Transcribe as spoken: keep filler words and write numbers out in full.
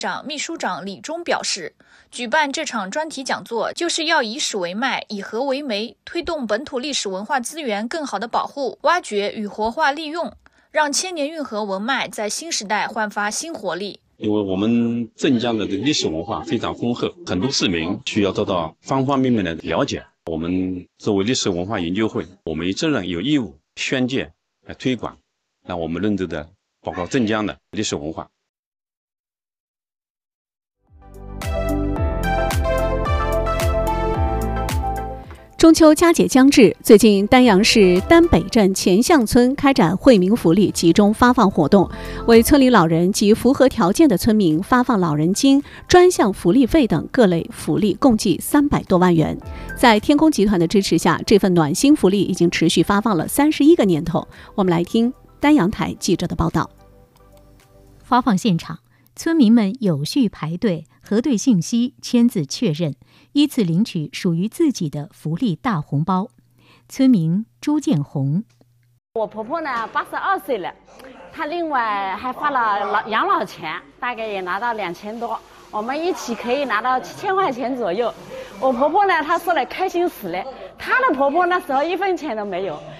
长秘书长李忠表示，举办这场专题讲座就是要以史为脉，以河为媒，推动本土历史文化资源更好的保护、挖掘与活化利用，让千年运河文脉在新时代焕发新活力。 因为我们镇江的历史文化非常丰厚，很多市民需要得到方方面面的了解。我们作为历史文化研究会，我们责任有义务宣介来推广，让我们认知的包括镇江的历史文化。 中秋佳节将至，最近丹阳市丹北镇前巷村开展惠民福利集中发放活动，为村里老人及符合条件的村民发放老人金、专项福利费等各类福利，共计三百多万元。在天工集团的支持下，这份暖心福利已经持续发放了三十一个年头。我们来听丹阳台记者的报道。 发放现场，村民们有序排队，核对信息，签字确认，依次领取属于自己的福利大红包。村民朱建红： 我婆婆呢，八十二岁了，她另外还发了老养老钱，大概也拿到两千多，我们一起可以拿到七千块钱左右。我婆婆呢，她说了开心死了，她的婆婆那时候一分钱都没有。